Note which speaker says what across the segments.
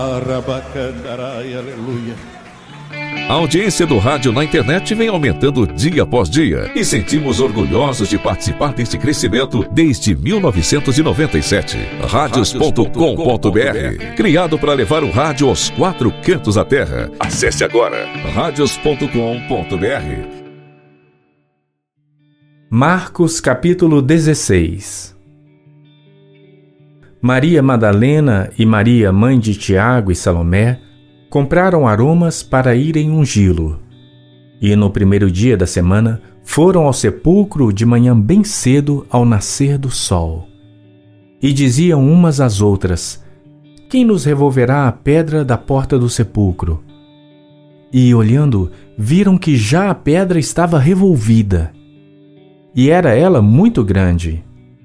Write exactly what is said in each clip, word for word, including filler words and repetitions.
Speaker 1: Arabacandarai, aleluia.
Speaker 2: A audiência do rádio na internet vem aumentando dia após dia e sentimos orgulhosos de participar deste crescimento desde mil novecentos e noventa e sete. Radios ponto com ponto br, criado para levar o rádio aos quatro cantos da terra. Acesse agora radios ponto com ponto br.
Speaker 3: Marcos capítulo dezesseis. Maria Madalena e Maria, mãe de Tiago e Salomé, compraram aromas para irem ungí-lo. E no primeiro dia da semana foram ao sepulcro de manhã bem cedo, ao nascer do sol. E diziam umas às outras: quem nos revolverá a pedra da porta do sepulcro? E olhando, viram que já a pedra estava revolvida. E era ela muito grande.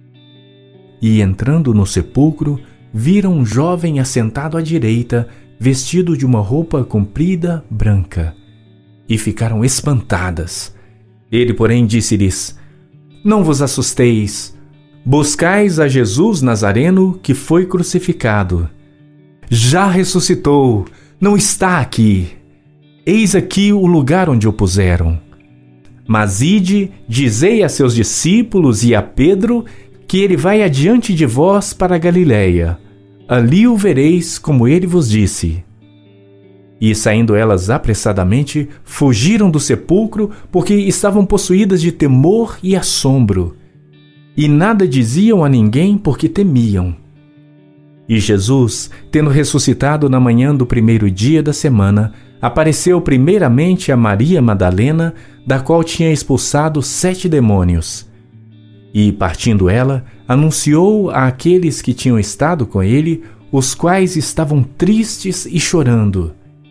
Speaker 3: E entrando no sepulcro, viram um jovem assentado à direita, vestido de uma roupa comprida branca, e ficaram espantadas. Ele, porém, disse-lhes: não vos assusteis, buscais a Jesus Nazareno, que foi crucificado. Já ressuscitou, não está aqui. Eis aqui o lugar onde o puseram. Mas ide, dizei a seus discípulos e a Pedro que ele vai adiante de vós para a Galiléia. Ali o vereis, como ele vos disse. E saindo elas apressadamente, fugiram do sepulcro, porque estavam possuídas de temor e assombro. E nada diziam a ninguém, porque temiam. E Jesus, tendo ressuscitado na manhã do primeiro dia da semana, apareceu primeiramente a Maria Madalena, da qual tinha expulsado sete demônios. E, partindo ela, anunciou àqueles que tinham estado com ele, os quais estavam tristes e chorando.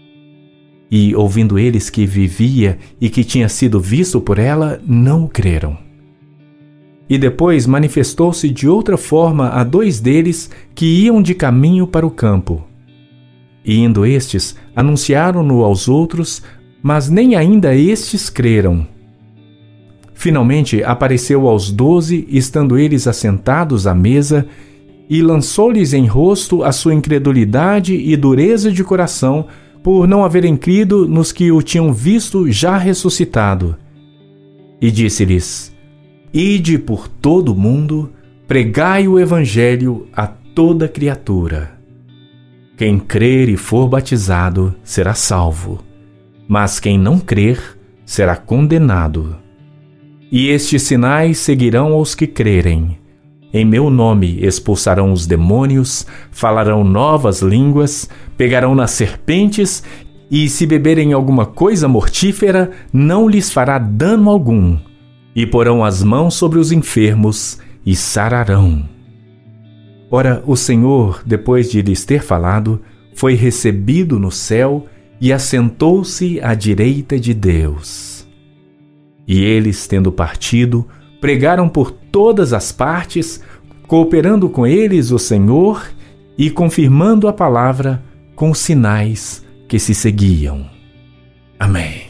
Speaker 3: E, ouvindo eles que vivia e que tinha sido visto por ela, não o creram. E depois manifestou-se de outra forma a dois deles que iam de caminho para o campo. E indo estes, anunciaram-no aos outros, mas nem ainda estes creram. Finalmente apareceu aos doze, estando eles assentados à mesa, e lançou-lhes em rosto a sua incredulidade e dureza de coração, por não haverem crido nos que o tinham visto já ressuscitado. E disse-lhes: ide por todo o mundo, pregai o evangelho a toda criatura. Quem crer e for batizado será salvo, mas quem não crer será condenado. E estes sinais seguirão aos que crerem. Em meu nome expulsarão os demônios, falarão novas línguas, pegarão nas serpentes, e se beberem alguma coisa mortífera, não lhes fará dano algum. E porão as mãos sobre os enfermos e sararão. Ora, o Senhor, depois de lhes ter falado, foi recebido no céu e assentou-se à direita de Deus. E eles, tendo partido, pregaram por todas as partes, cooperando com eles o Senhor e confirmando a palavra com os sinais que se seguiam. Amém.